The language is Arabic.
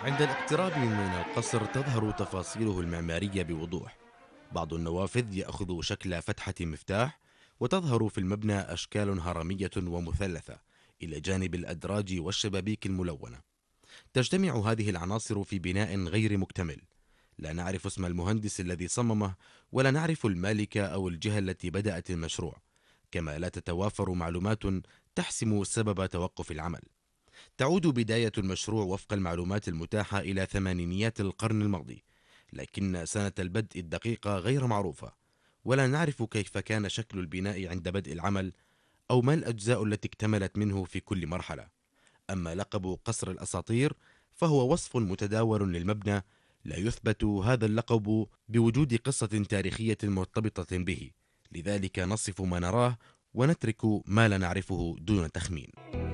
عند الاقتراب من القصر تظهر تفاصيله المعمارية بوضوح. بعض النوافذ يأخذ شكل فتحة مفتاح، وتظهر في المبنى أشكال هرمية ومثلثة إلى جانب الأدراج والشبابيك الملونة. تجتمع هذه العناصر في بناء غير مكتمل. لا نعرف اسم المهندس الذي صممه، ولا نعرف المالك أو الجهة التي بدأت المشروع، كما لا تتوافر معلومات تحسم سبب توقف العمل. تعود بداية المشروع وفق المعلومات المتاحة إلى ثمانينيات القرن الماضي، لكن سنة البدء الدقيقة غير معروفة، ولا نعرف كيف كان شكل البناء عند بدء العمل، أو ما الأجزاء التي اكتملت منه في كل مرحلة. أما لقب قصر الأساطير فهو وصف متداول للمبنى، لا يثبت هذا اللقب بوجود قصة تاريخية مرتبطة به، لذلك نصف ما نراه ونترك ما لا نعرفه دون تخمين.